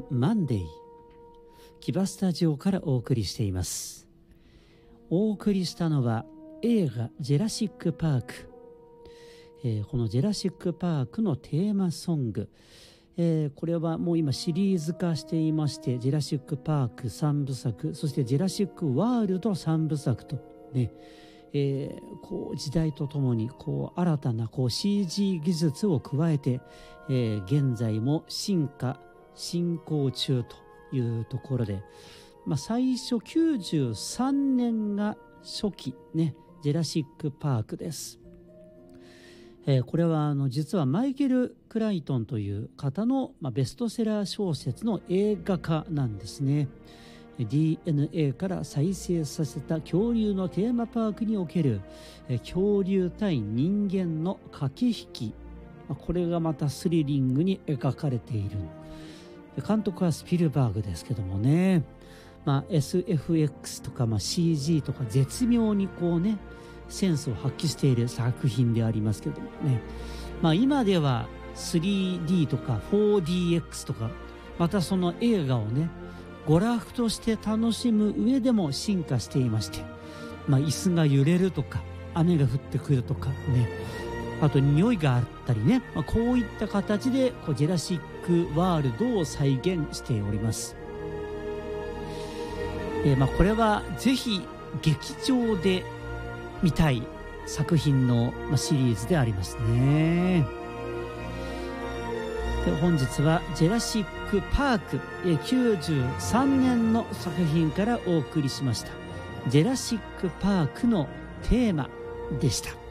マンデー、キバスタジオからお送りしています。お送りしたのは映画ジェラシックパーク、このジェラシックパークのテーマソング、これはもう今シリーズ化していまして、ジェラシックパーク3部作、そしてジェラシックワールド3部作とね、こう時代とともにこう新たなこう CG 技術を加えて、現在も進化進行中というところで、最初93年が初期ね、ジェラシックパークです。これは実はマイケル・クライトンという方の、ベストセラー小説の映画化なんですね。DNA から再生させた恐竜のテーマパークにおける恐竜対人間の駆け引き、これがまたスリリングに描かれている。監督はスピルバーグですけどもね、SFX とかCG とか絶妙にこうねセンスを発揮している作品でありますけどもね、今では 3D とか 4DX とか、またその映画をね娯楽として楽しむ上でも進化していまして、椅子が揺れるとか雨が降ってくるとかね、あと匂いがあったりね、こういった形でジェラシックワールドを再現しております。これはぜひ劇場で見たい作品のシリーズでありますね。で本日はジェラシックパーク93年の作品からお送りしました。ジェラシックパークのテーマでした。